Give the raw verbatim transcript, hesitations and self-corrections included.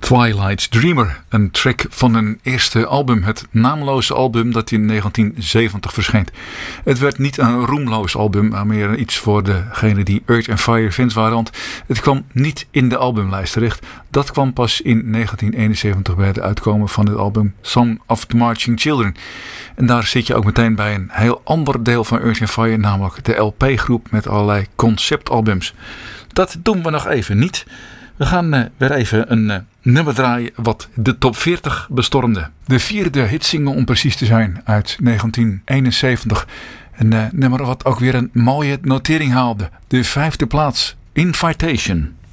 Twilight's Dreamer, een track van hun eerste album, het naamloze album dat in negentien zeventig verscheen. Het werd niet een roemloos album, maar meer iets voor degenen die Earth and Fire fans waren, want het kwam niet in de albumlijst terecht. Dat kwam pas in negentien eenenzeventig bij het uitkomen van het album Song of the Marching Children. En daar zit je ook meteen bij een heel ander deel van Earth and Fire, namelijk de L P-groep met allerlei conceptalbums. Dat doen we nog even niet. We gaan uh, weer even een uh, nummer draaien wat de top veertig bestormde. De vierde hitsingle om precies te zijn uit negentien eenenzeventig. Een uh, nummer wat ook weer een mooie notering haalde. De vijfde plaats, Invitation.